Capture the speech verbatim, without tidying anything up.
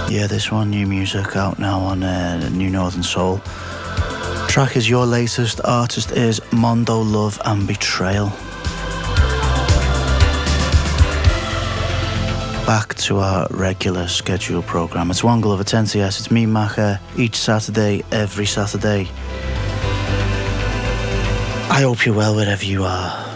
Yeah, this one, new music out now on uh, New Northern Soul. Track is your latest, artist is Mondo Love and Betrayal. Back to our regular schedule programme. It's One Glove at ten C S. It's me, Macha, each Saturday, every Saturday. I hope you're well wherever you are.